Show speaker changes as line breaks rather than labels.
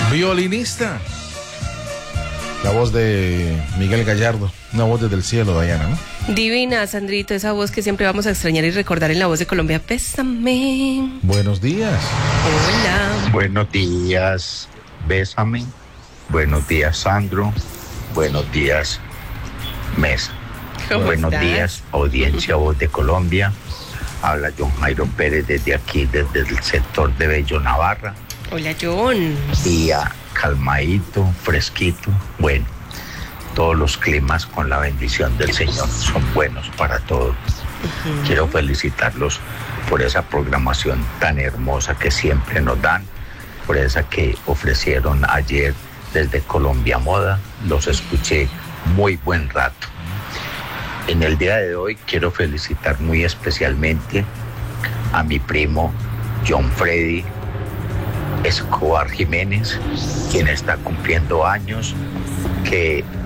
violinista. La voz de Miguel Gallardo, una voz desde el cielo, Diana, ¿no?
Divina, Sandrito, esa voz que siempre vamos a extrañar y recordar en La Voz de Colombia. Bésame.
Buenos días.
Hola.
Buenos días, Bésame. Buenos días, Sandro. Buenos días, Mesa. Buenos
estás?
días, audiencia Voz de Colombia. Habla John Jairo Pérez desde aquí, desde el sector de Bello, Navarra.
Hola, John.
Día calmadito, fresquito. Bueno, todos los climas con la bendición del Señor son buenos para todos. Quiero felicitarlos por esa programación tan hermosa que siempre nos dan, por esa que ofrecieron ayer desde Colombia Moda. Los escuché muy buen rato. En el día de hoy quiero felicitar muy especialmente a mi primo John Freddy Escobar Jiménez, quien está cumpliendo años, que